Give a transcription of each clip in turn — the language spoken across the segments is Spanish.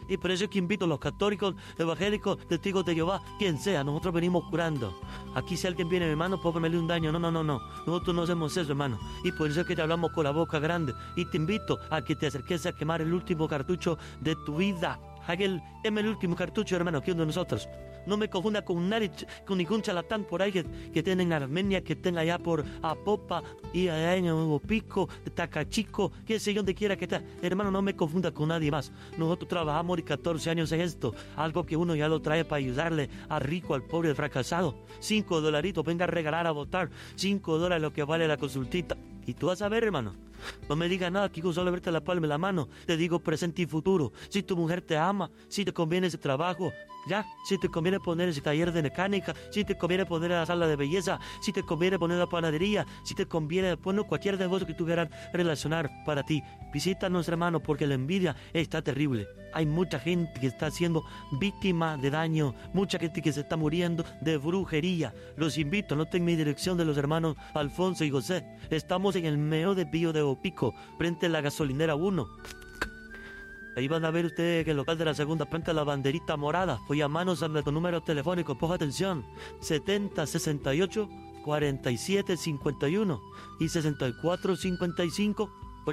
Y por eso es que invito a los católicos, evangélicos, testigos de Jehová, quien sea, nosotros venimos curando. Aquí si alguien viene, hermano, puedo ponerle un daño. No. Nosotros no hacemos eso, hermano. Y por eso es que te hablamos con la boca grande. Y te invito a que te acerques a quemar el último cartucho de tu vida. Queme el último cartucho, hermano, que uno de nosotros. No me confunda con nadie, con ningún charlatán por ahí que tiene en Armenia, que tenga allá por Apopa y allá en Opico, Tacachico, que sé yo, donde quiera que esté. Hermano, no me confunda con nadie más. Nosotros trabajamos 14 años en esto, algo que uno ya lo trae para ayudarle al rico, al pobre, al fracasado. $5, venga a regalar a votar. $5 lo que vale la consultita. Y tú vas a ver, hermano. No me digas nada, Kiko, solo verte la palma de la mano. Te digo presente y futuro. Si tu mujer te ama, si te conviene ese trabajo, ya. Si te conviene poner ese taller de mecánica, si te conviene poner la sala de belleza, si te conviene poner la panadería, si te conviene poner cualquier negocio que tú quieras relacionar para ti. Visítanos, hermano, porque la envidia está terrible. Hay mucha gente que está siendo víctima de daño, mucha gente que se está muriendo de brujería. Los invito, anoten mi dirección de los hermanos Alfonso y José. Estamos en el meo de Pío de Opico, frente a la gasolinera 1. Ahí van a ver ustedes que el local de la segunda planta, la banderita morada. Voy a manos a nuestro número telefónico, ponga atención. 7068 4751 y 6455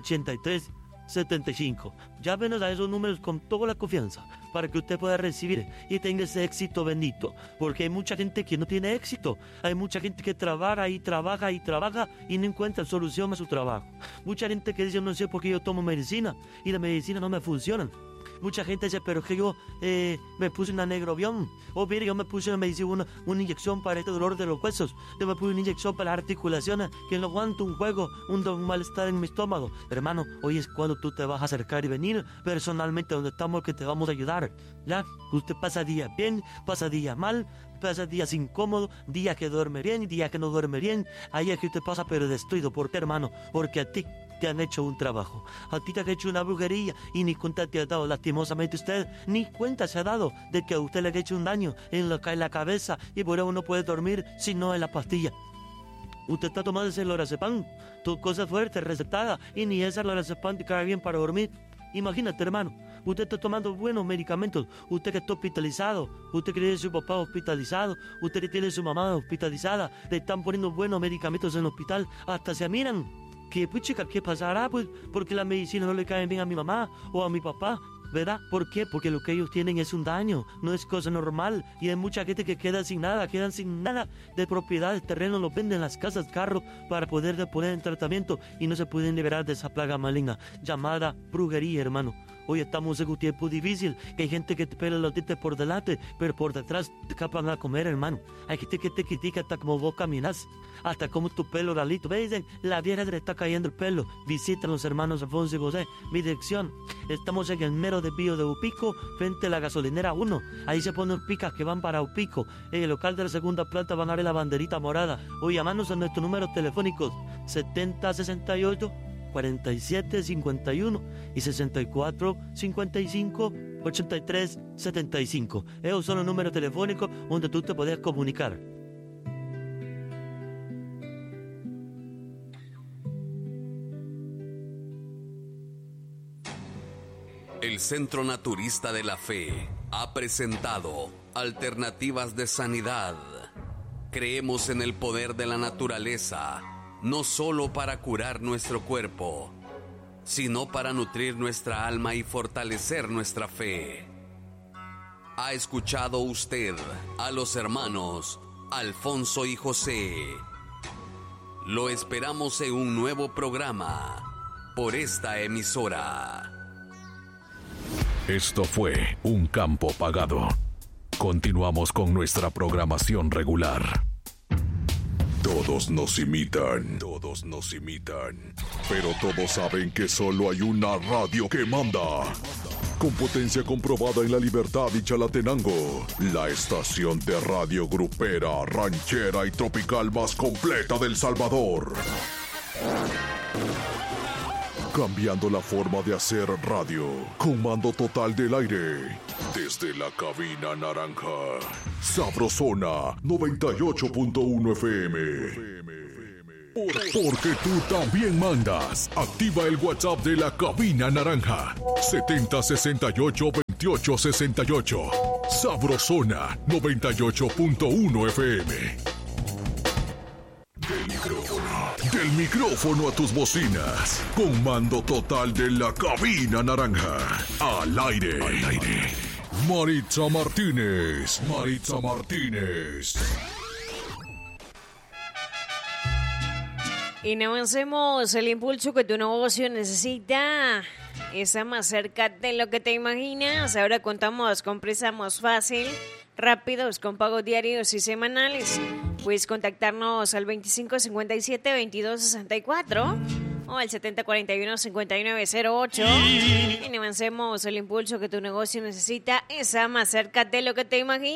8375. Llámenos a esos números con toda la confianza para que usted pueda recibir y tenga ese éxito bendito, porque hay mucha gente que no tiene éxito. Hay mucha gente que trabaja y trabaja y no encuentra solución a su trabajo. Mucha gente que dice, no sé por qué yo tomo medicina y la medicina no me funciona. Mucha gente dice, pero que yo me puse una negrobión. O mire, yo me puse una inyección para este dolor de los huesos. Yo me puse una inyección para las articulaciones, que no aguanto un juego, un malestar en mi estómago. Hermano, hoy es cuando tú te vas a acercar y venir personalmente donde estamos, que te vamos a ayudar. Ya, usted pasa día bien, pasa día mal, pasa días incómodos, días que duerme bien, días que no duerme bien. Ahí es que usted pasa pero destruido. ¿Por qué, hermano? Porque a ti te han hecho un trabajo, a ti te han hecho una brujería y ni cuenta te ha dado. Lastimosamente usted ni cuenta se ha dado de que a usted le ha hecho un daño en la cabeza y por eso no puede dormir sino en la pastilla. Usted está tomando ese lorazepam, tu cosa fuerte, recetada, y ni esa lorazepam te cae bien para dormir. Imagínate, hermano, usted está tomando buenos medicamentos, usted que está hospitalizado, usted que tiene su papá hospitalizado, usted que tiene su mamá hospitalizada, le están poniendo buenos medicamentos en el hospital, hasta se miran. ¿Qué, pues, chica, qué pasará? Pues porque la medicina no le cae bien a mi mamá o a mi papá, ¿verdad? ¿Por qué? Porque lo que ellos tienen es un daño, no es cosa normal. Y hay mucha gente que quedan sin nada de propiedades, terrenos, los venden, las casas, carros, para poder poner en tratamiento y no se pueden liberar de esa plaga maligna llamada brujería, hermano. Hoy estamos en un tiempo difícil, que hay gente que te pela los dientes por delante, pero por detrás te capan a comer, hermano. Hay gente que te critica hasta como vos caminas, hasta como tu pelo ralito. ¿Ves? La vieja le está cayendo el pelo. Visitan los hermanos Alfonso y José. Mi dirección, estamos en el mero de Pío de Opico, frente a la gasolinera 1. Ahí se ponen picas que van para Opico. En el local de la segunda planta van a ver la banderita morada. Hoy llamanos a nuestros números telefónicos 7068 4751 y 6455 8375. Esos son los números telefónicos donde tú te puedes comunicar. El Centro Naturista de la Fe ha presentado Alternativas de Sanidad. Creemos en el poder de la naturaleza, no solo para curar nuestro cuerpo, sino para nutrir nuestra alma y fortalecer nuestra fe. ¿Ha escuchado usted a los hermanos Alfonso y José? Lo esperamos en un nuevo programa por esta emisora. Esto fue Un Campo Pagado. Continuamos con nuestra programación regular. Todos nos imitan, pero todos saben que solo hay una radio que manda. Con potencia comprobada en La Libertad y Chalatenango, la estación de radio grupera, ranchera y tropical más completa del Salvador. Cambiando la forma de hacer radio, con mando total del aire. Desde la cabina naranja, Sabrosona 98.1 FM. Porque tú también mandas. Activa el WhatsApp de la cabina naranja. 7068 2868. Sabrosona 98.1 FM. Del micrófono a tus bocinas. Con mando total de la cabina naranja. Al aire. Maritza Martínez. Y no hacemos el impulso que tu negocio necesita. Está más cerca de lo que te imaginas. Ahora contamos con préstamos fácil, rápidos, con pagos diarios y semanales. Puedes contactarnos al 2557-2264 o al 7041-5908. Y no hacemos el impulso que tu negocio necesita. Está más cerca de lo que te imaginas.